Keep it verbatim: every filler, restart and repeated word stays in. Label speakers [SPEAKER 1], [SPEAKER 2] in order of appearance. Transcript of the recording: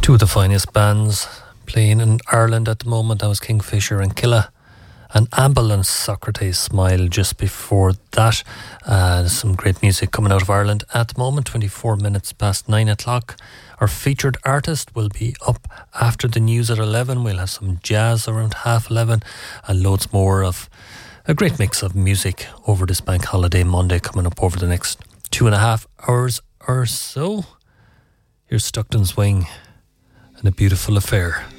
[SPEAKER 1] Two of the finest bands playing in Ireland at the moment. That was Kingfisher and Killa. And Ambulance, Socrates Smile just before that. Uh, some great music coming out of Ireland at the moment. twenty-four minutes past nine o'clock. Our featured artist will be up after the news at eleven. We'll have some jazz around half eleven and loads more of a great mix of music over this bank holiday Monday coming up over the next two and a half hours or so. Here's Stockton's Wing and A Beautiful Affair.